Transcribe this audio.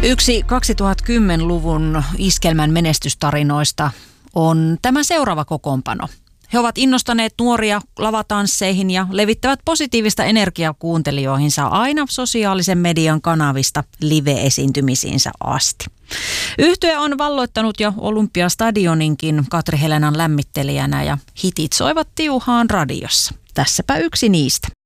Yksi 2010-luvun iskelmän menestystarinoista on tämä seuraava kokoonpano. He ovat innostaneet nuoria lavatansseihin ja levittävät positiivista energiaa kuuntelijoihinsa aina sosiaalisen median kanavista live-esiintymisiinsä asti. Yhtye on valloittanut jo Olympiastadioninkin Katri Helenan lämmittelijänä ja hitit soivat tiuhaan radiossa. Tässäpä yksi niistä.